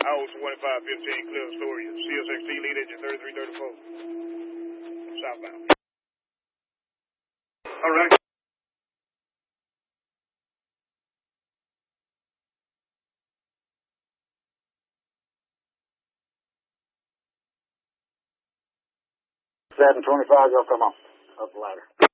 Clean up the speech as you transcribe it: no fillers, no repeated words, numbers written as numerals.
House 1515, clear Astoria. CSXT lead engine 3334. Southbound. All right. Seven 25, y'all come on. Up the ladder.